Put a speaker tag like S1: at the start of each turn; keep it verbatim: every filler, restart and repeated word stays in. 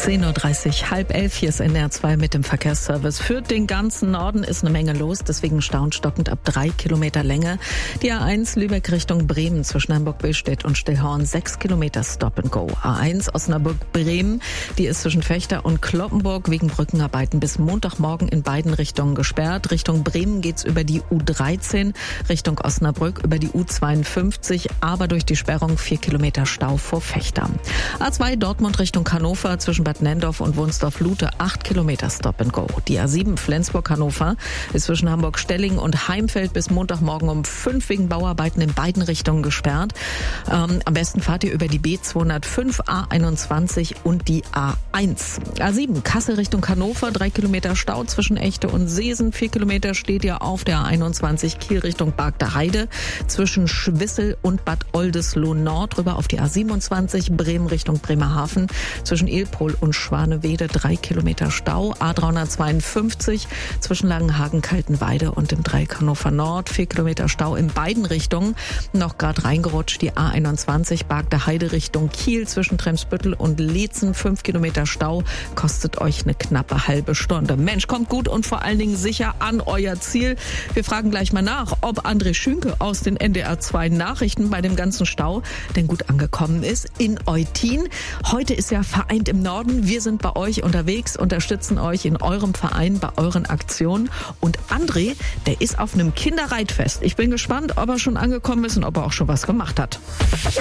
S1: zehn Uhr dreißig, halb elf, hier ist N D R zwei mit dem Verkehrsservice. Für den ganzen Norden ist eine Menge los, deswegen staunstockend ab drei Kilometer Länge. Die A eins Lübeck Richtung Bremen zwischen Hamburg-Billstedt und Stillhorn, sechs Kilometer Stop and Go. A eins Osnabrück-Bremen, die ist zwischen Fechter und Cloppenburg wegen Brückenarbeiten bis Montagmorgen in beiden Richtungen gesperrt. Richtung Bremen geht's über die U dreizehn, Richtung Osnabrück über die U zweiundfünfzig, aber durch die Sperrung vier Kilometer Stau vor Fechter. A zwei Dortmund Richtung Hannover zwischen Bad Nendorf und Wunsdorf-Lute, acht Kilometer Stop and Go. Die A sieben Flensburg-Hannover ist zwischen Hamburg-Stellingen und Heimfeld bis Montagmorgen um fünf wegen Bauarbeiten in beiden Richtungen gesperrt. Ähm, am besten fahrt ihr über die B zweihundertfünf, A einundzwanzig und die A eins. A sieben Kassel Richtung Hannover, drei Kilometer Stau zwischen Echte und Seesen. vier Kilometer steht ihr auf der A einundzwanzig Kiel Richtung Bargter Heide zwischen Schwissel und Bad Oldesloe Nord rüber auf die A siebenundzwanzig Bremen Richtung Bremerhaven zwischen Ilpol und Schwanewede, drei Kilometer Stau. A dreihundertzweiundfünfzig zwischen Langenhagen-Kaltenweide und dem Dreieck Hannover Nord, vier Kilometer Stau in beiden Richtungen. Noch gerade reingerutscht die A einundzwanzig Bargter Heide Richtung Kiel zwischen Tremsbüttel und Leetzen, fünf Kilometer Stau, kostet euch eine knappe halbe Stunde. Mensch, kommt gut und vor allen Dingen sicher an euer Ziel. Wir fragen gleich mal nach, ob André Schünke aus den N D R zwei Nachrichten bei dem ganzen Stau denn gut angekommen ist in Eutin. Heute ist ja Vereint im Norden. Wir sind bei euch unterwegs, unterstützen euch in eurem Verein, bei euren Aktionen. Und André, der ist auf einem Kinderreitfest. Ich bin gespannt, ob er schon angekommen ist und ob er auch schon was gemacht hat.